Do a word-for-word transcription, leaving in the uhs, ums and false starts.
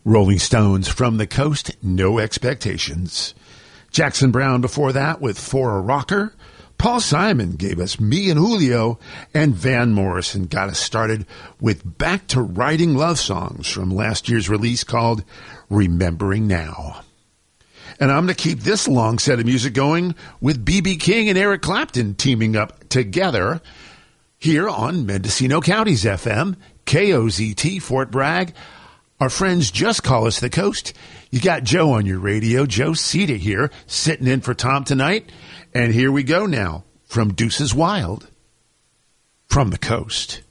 Rolling Stones, From the Coast, No Expectations. Jackson Browne before that with For a Rocker. Paul Simon gave us Me and Julio, and Van Morrison got us started with Back to Writing Love Songs from last year's release called Remembering Now. And I'm going to keep this long set of music going with B B King and Eric Clapton teaming up together here on Mendocino County's F M, K O Z T, Fort Bragg. Our friends Just Call Us the Coast. You got Joe on your radio, Joe Cita here, sitting in for Tom tonight. And here we go now from Deuces Wild, From the Coast.